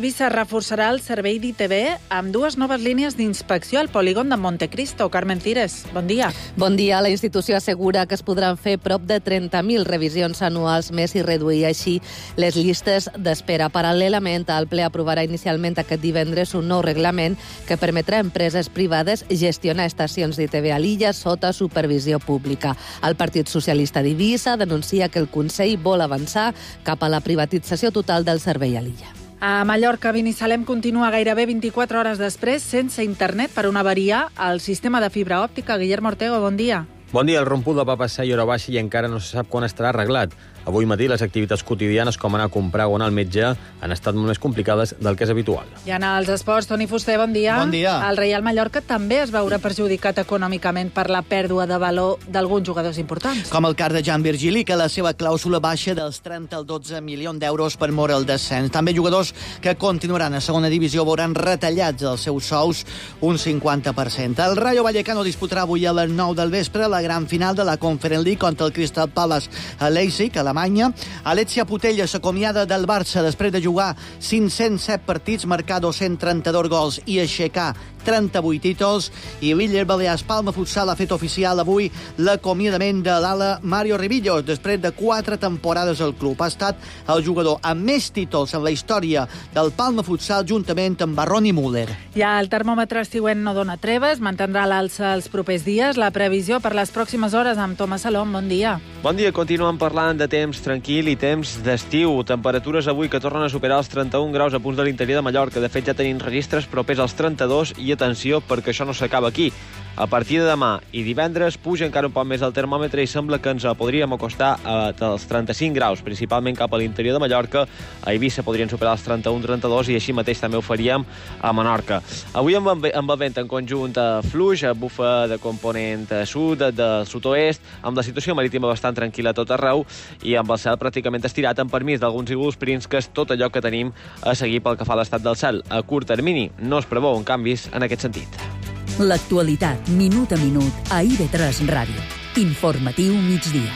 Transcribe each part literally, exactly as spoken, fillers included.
Visa reforçarà el servei d'I T V amb dues noves línies d'inspecció al polígon de Montecristo. Carmen Cires, bon dia. Bon dia. La institució assegura que es podran fer prop de trenta mil revisions anuals més i reduir així les llistes d'espera. Paral·lelament, el ple aprovarà inicialment aquest divendres un nou reglament que permetrà a empreses privades gestionar estacions d'I T V a l'illa sota supervisió pública. El Partit Socialista d'Eivissa denuncia que el Consell vol avançar cap a la privatització total del servei a l'illa. A Mallorca, Binissalem continua gairebé vint-i-quatre hores després sense internet per una avaria al sistema de fibra òptica. Guillermo Ortego, bon dia. Bon dia. El romput va passar i hora baixa i encara no se sap quan estarà arreglat. Avui matí les activitats quotidianes com anar a comprar o anar al metge han estat molt més complicades del que és habitual. I anar als esports, Toni Fuster, bon dia. Bon dia. El Reial Mallorca també es veurà perjudicat econòmicament per la pèrdua de valor d'alguns jugadors importants. Com el cas de Jan Virgili, que la seva clàusula baixa dels trenta al dotze milions d'euros per mor al descens. També jugadors que continuaran a segona divisió veuran retallats els seus sous un cinquanta per cent. El Rayo Vallecano disputarà avui a les nou del vespre la gran final de la Conference League contra el Crystal Palace a Leipzig, a Alemanya. Alexia Putellas s'acomiada del Barça després de jugar cinc-cents set partits, marcar dos-cents trenta-dos gols i aixecar trenta-vuit títols. I l'Iller Balears Palma Futsal ha fet oficial avui l'acomiadament de l'ala Mario Ribillos després de quatre temporades al club. Ha estat el jugador amb més títols en la història del Palma Futsal juntament amb Barroni Müller. Ja el termòmetre estiuent no dona treves, mantindrà l'alça els propers dies. La previsió per les pròximes hores amb Tomàs Salom, bon dia. Bon dia, continuem parlant de temps tranquil i temps d'estiu. Temperatures avui que tornen a superar els trenta-un graus a punts de l'interior de Mallorca. De fet, ja tenim registres propers als trenta-dos i atenció, perquè això no s'acaba aquí. A partir de demà i divendres puja encara un poc més el termòmetre i sembla que ens podríem acostar als trenta-cinc graus, principalment cap a l'interior de Mallorca. A Eivissa podrien superar els trenta-un trenta-dos i així mateix també ho faríem a Menorca. Avui amb, amb el vent en conjunt fluix, bufa de component sud, de sud-oest, amb la situació marítima bastant tranquil·la a tot arreu i amb el cel pràcticament estirat, amb permís d'alguns íglols prims, que és tot allò que tenim a seguir pel que fa a l'estat del cel. A curt termini no es preveuen canvis en aquest sentit. L'actualitat, minut a minut, a I V tres Ràdio. Informatiu migdia.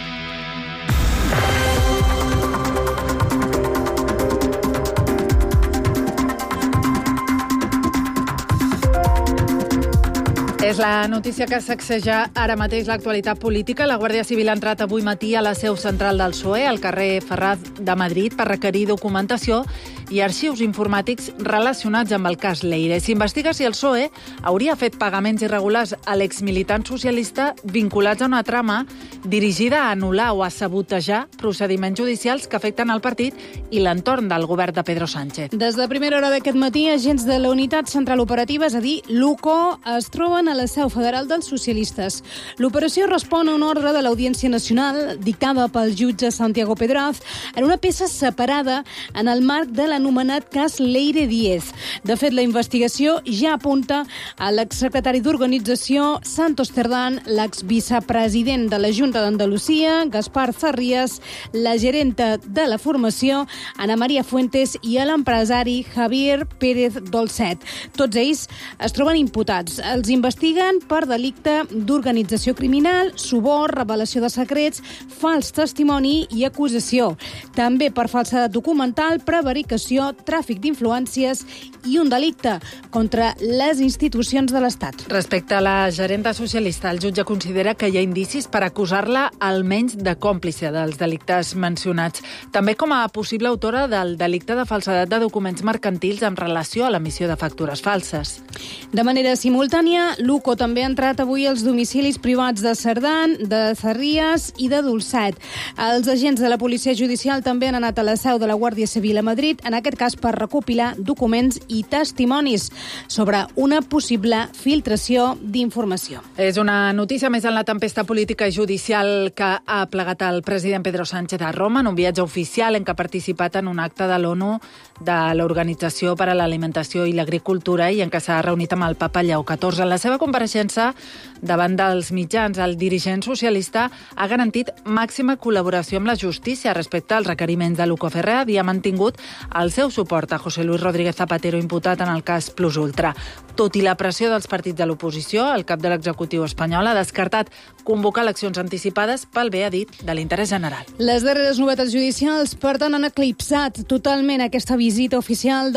És la notícia que sacseja ara mateix l'actualitat política. La Guàrdia Civil ha entrat avui matí a la seu central del P S O E, al carrer Ferraz de Madrid, per requerir documentació i arxius informàtics relacionats amb el cas Leire. S'investiga si el P S O E hauria fet pagaments irregulars a l'exmilitant socialista vinculats a una trama dirigida a anul·lar o a sabotejar procediments judicials que afecten el partit i l'entorn del govern de Pedro Sánchez. Des de primera hora d'aquest matí, agents de la Unitat Central Operativa, és a dir, l'U C O, es troben a la seu federal dels socialistes. L'operació respon a un ordre de l'Audiència Nacional dictada pel jutge Santiago Pedraz en una peça separada en el marc de l'anomenat cas Leire Díez. De fet, la investigació ja apunta a l'exsecretari d'Organització Santos Cerdán, l'exvicepresident de la Junta d'Andalusia, Gaspar Zarrías, la gerenta de la formació, Ana Maria Fuentes, i a l'empresari Javier Pérez Dolcet. Tots ells es troben imputats. Els investiguen per delicte d'organització criminal, suborn, revelació de secrets, fals testimoni i acusació. També per falsedat documental, prevaricació, tràfic d'influències i un delicte contra les institucions de l'Estat. Respecte a la gerenta socialista, el jutge considera que hi ha indicis per acusar-la almenys de còmplice dels delictes mencionats. També com a possible autora del delicte de falsedat de documents mercantils en relació a l'emissió de factures falses. De manera simultània, l'U C O també ha entrat avui als domicilis privats de Cerdán, de Zarrías i de Dolcet. Els agents de la policia judicial també han anat a la seu de la Guàrdia Civil a Madrid, en aquest cas per recopilar documents i testimonis sobre una possible filtració d'informació. És una notícia més en la tempesta política i judicial que ha plegat el president Pedro Sánchez a Roma en un viatge oficial en què ha participat en un acte de l'ONU de l'Organització per a l'Alimentació i l'Agricultura i en què s'ha reunit amb el papa Lleó catorze. En la seva compareixença davant dels mitjans, el dirigent socialista ha garantit màxima col·laboració amb la justícia respecte als requeriments de Luco Ferrer i ha mantingut el seu suport a José Luis Rodríguez Zapatero, imputat en el cas Plus Ultra. Tot i la pressió dels partits de l'oposició, el cap de l'executiu espanyol ha descartat convocar eleccions anticipades pel bé, ha dit, de l'interès general. Les darreres novetats judicials, per tant, han eclipsat totalment aquesta visita oficial